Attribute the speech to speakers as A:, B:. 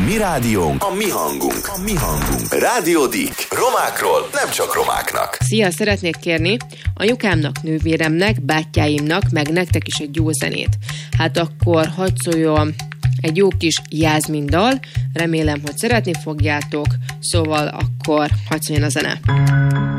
A: mi rádiónk, a mi hangunk, a mi hangunk. Rádió Dik. Romákról, nem csak romáknak.
B: Szia, szeretnék kérni anyukámnak, nővéremnek, bátyáimnak, meg nektek is egy jó zenét. Hát akkor hadd szóljon egy jó kis Jászmin dal, remélem, hogy szeretni fogjátok, szóval akkor hadd szóljon a zene.